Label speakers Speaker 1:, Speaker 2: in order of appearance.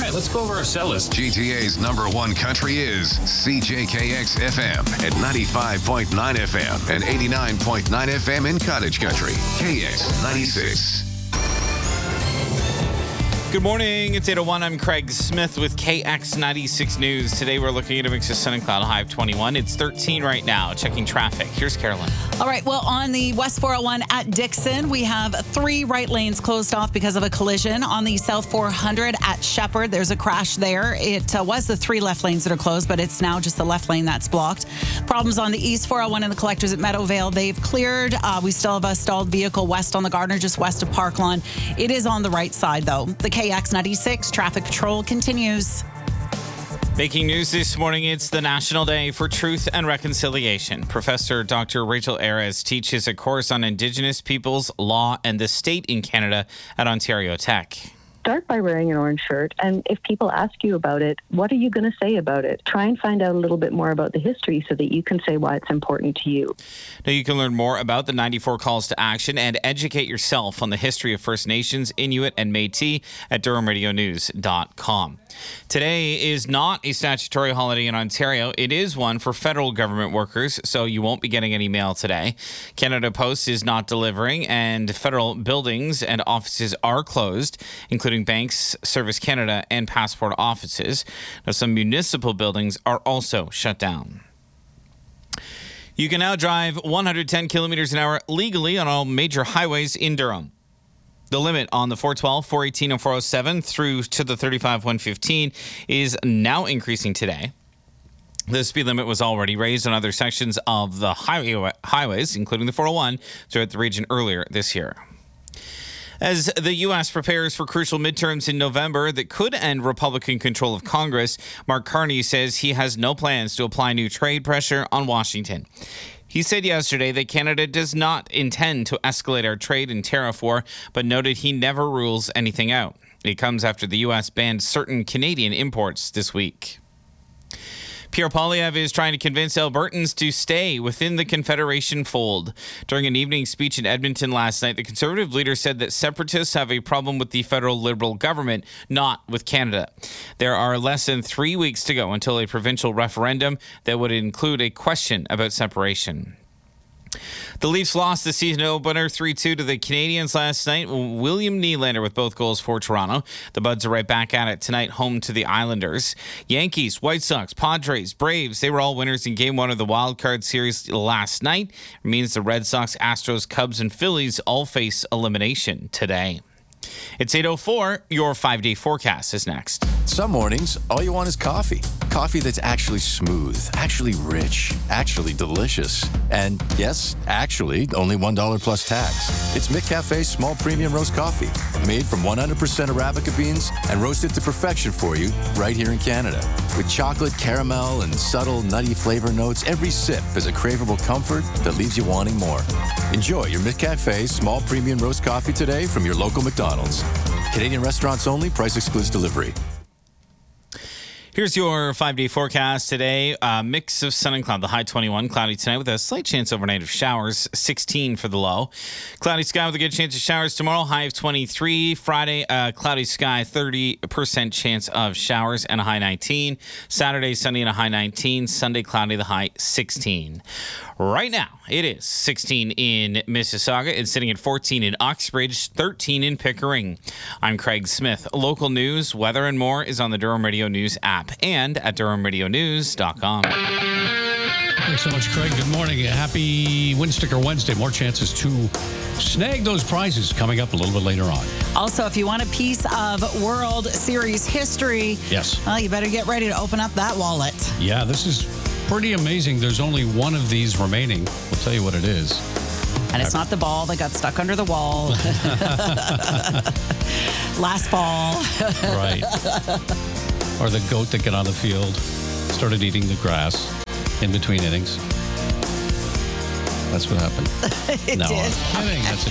Speaker 1: right, let's go over our cell list.
Speaker 2: GTA's number one country is CJKX FM at 95.9 FM and 89.9 FM in Cottage Country. KX 96.
Speaker 3: Good morning. It's 8:01. I'm Craig Smith with KX96 News. Today we're looking at a mix of sun and cloud, high of 21. It's 13 right now. Checking traffic. Here's Carolyn.
Speaker 4: All right. Well, on the West 401 at Dixon, we have 3 right lanes closed off because of a collision. On the South 400 at Shepherd, there's a crash there. It was the 3 left lanes that are closed, but it's now just the left lane that's blocked. Problems on the East 401 and the collectors at Meadowvale. They've cleared. We still have a stalled vehicle west on the Gardner, just west of Park Lawn. It is on the right side, though. The KX96 traffic patrol continues.
Speaker 3: Making news this morning, it's the National Day for Truth and Reconciliation. Professor Dr. Rachel Ayres teaches a course on Indigenous peoples, law, and the state in Canada at Ontario Tech.
Speaker 5: Start by wearing an orange shirt, and if people ask you about it, what are you going to say about it? Try and find out a little bit more about the history so that you can say why it's important to you.
Speaker 3: Now you can learn more about the 94 calls to action and educate yourself on the history of First Nations, Inuit, and Métis at DurhamRadioNews.com. Today is not a statutory holiday in Ontario. It is one for federal government workers, so you won't be getting any mail today. Canada Post is not delivering, and federal buildings and offices are closed, including banks, Service Canada, and passport offices. Now, some municipal buildings are also shut down. You can now drive 110 kilometers an hour legally on all major highways in Durham. The limit on the 412, 418, and 407 through to the 35, 115 is now increasing today. The speed limit was already raised on other sections of the highways, including the 401, throughout the region earlier this year. As the U.S. prepares for crucial midterms in November that could end Republican control of Congress, Mark Carney says he has no plans to apply new trade pressure on Washington. He said yesterday that Canada does not intend to escalate our trade and tariff war, but noted he never rules anything out. It comes after the U.S. banned certain Canadian imports this week. Pierre Poilievre is trying to convince Albertans to stay within the Confederation fold. During an evening speech in Edmonton last night, the Conservative leader said that separatists have a problem with the federal Liberal government, not with Canada. There are less than 3 weeks to go until a provincial referendum that would include a question about separation. The Leafs lost the season opener 3-2 to the Canadiens last night. William Nylander with both goals for Toronto. The Buds are right back at it tonight, home to the Islanders. Yankees, White Sox, Padres, Braves, they were all winners in Game 1 of the Wild Card Series last night. It means the Red Sox, Astros, Cubs, and Phillies all face elimination today. It's 8:04. Your 5-day forecast is next.
Speaker 6: Some mornings, all you want is coffee. Coffee that's actually smooth, actually rich, actually delicious. And yes, actually, only $1 plus tax. It's McCafe's small premium roast coffee, made from 100% Arabica beans and roasted to perfection for you right here in Canada. With chocolate, caramel, and subtle nutty flavor notes, every sip is a craveable comfort that leaves you wanting more. Enjoy your McCafe small premium roast coffee today from your local McDonald's. Canadian restaurants only, price excludes delivery.
Speaker 3: Here's your 5-day forecast today. Mix of sun and cloud. The high 21, cloudy tonight with a slight chance overnight of showers, 16 for the low. Cloudy sky with a good chance of showers tomorrow, high of 23. Friday, cloudy sky, 30% chance of showers and a high 19. Saturday, sunny and a high 19. Sunday, cloudy, the high 16. Right now, it is 16 in Mississauga. It's sitting at 14 in Uxbridge, 13 in Pickering. I'm Craig Smith. Local news, weather, and more is on the Durham Radio News app and at DurhamRadioNews.com.
Speaker 1: Thanks so much, Craig. Good morning. Happy Windsticker Wednesday. More chances to snag those prizes coming up a little bit later on.
Speaker 4: Also, if you want a piece of World Series history,
Speaker 1: Yes.
Speaker 4: well, you better get ready to open up that wallet.
Speaker 1: Yeah, this is pretty amazing. There's only one of these remaining. We'll tell you what it is.
Speaker 4: And it's not the ball that got stuck under the wall last fall.
Speaker 1: Right. Or the goat that got on the field, started eating the grass in between innings. That's what happened.
Speaker 4: It
Speaker 1: No,
Speaker 4: did.
Speaker 1: I'm kidding. That's a